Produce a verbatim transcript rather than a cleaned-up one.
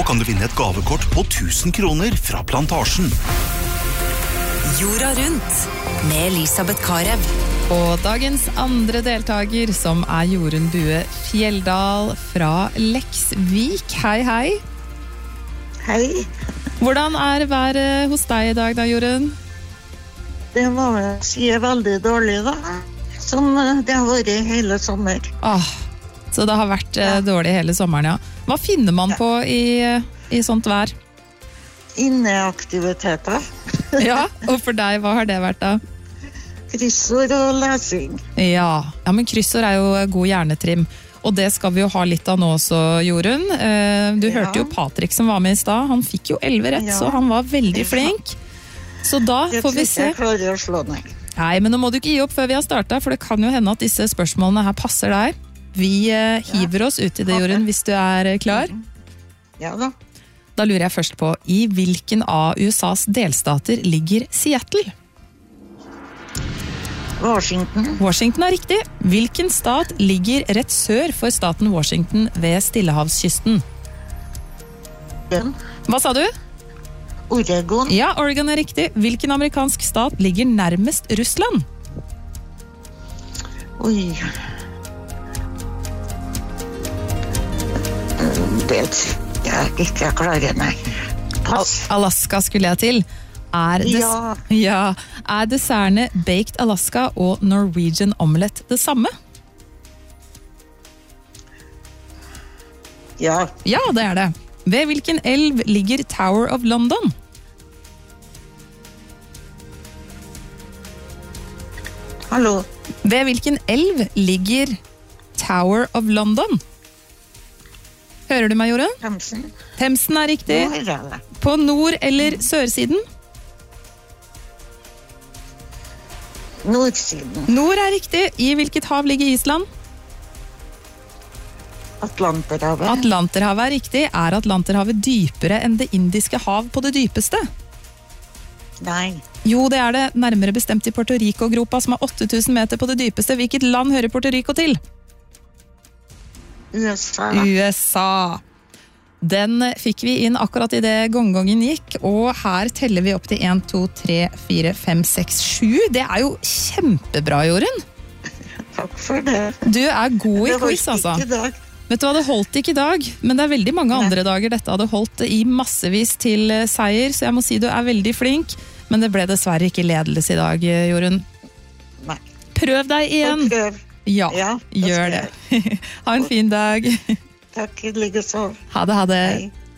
Nå kan du vinne et gavekort på tusen kroner fra Plantasjen. Jorda rundt med Elisabeth Karev. Og dagens andre deltager, som er Jorunn Bue Fjelldal fra Leksvik. Hei, hei. Hei. Hvordan er været hos deg i dag da, Jorunn? Det må jeg si er veldig dårlig da. Som det har vært hele sommer. Åh, så det har vært ja. dårlig hele sommeren, ja. Hva finner man ja. på i, i sånt vær? Inneaktiviteter. Ja, og for deg, hva har det vært da? Kryssord og lesing. Ja, ja men kryssord er jo god hjernetrim. Og det skal vi jo ha litt av nå også, Jorunn. Du ja. hørte jo Patrick som var med i stad. Han fikk jo elleve rett, ja. så han var veldig flink. Så da jeg får vi se. Jeg klarer å slå ned. Nei, men nå må du ikke gi opp før vi har startet, for det kan jo hende at disse spørsmålene her passer deg. Vi eh, hiver oss ut i det, Jorunn, hvis du er klar. Ja da. Da lurer jeg først på, i hvilken av U S A's delstater ligger Seattle? Washington. Washington er riktig. Hvilken stat ligger rett sør for staten Washington ved Stillehavskysten? Den. Hva sa du? Oregon. Ja, Oregon er riktig. Hvilken amerikansk stat ligger nærmest Russland? Oi. Det jeg ikke klarer, nei. Pass. Alaska skulle jeg til. Er, des ja. Ja, er dessertene Baked Alaska og Norwegian Omelette det samme? Ja. Ja, det er det. Ved hvilken elv ligger Tower of London? Hallo. Ved hvilken elv ligger Tower of London? Hører du meg, Jorunn? Themsen. Themsen er riktig. På nord- eller sørsiden? Nordsiden. Nord er riktig. I hvilket hav ligger Island? Atlanterhavet. Atlanterhavet er riktig. Er Atlanterhavet dypere enn det indiske hav på det dypeste? Nei. Jo, det er det. Nærmere bestemt i Puerto Rico-gropa, som er åtte tusen meter på det dypeste. Hvilket land hører Puerto Rico til? U S A. U S A. Den fikk vi inn akkurat i det gongongen gikk, og her teller vi opp til en, to, tre, fire, fem, seks, sju. Det er jo kjempebra, Jorunn. Takk for det. Du er god i quiz, altså. Det holdt ikke i dag. Vet du hva, det holdt ikke i dag, men det er veldig mange andre dager dette hadde holdt i massevis til seier, så jeg må si du er veldig flink, men det ble dessverre ikke ledelse i dag, Jorunn. Nei. Prøv deg igjen. Prøv. Ja, ja gjør det. Ha en fin dag. Takk, like så. Ha det, ha det. Hei.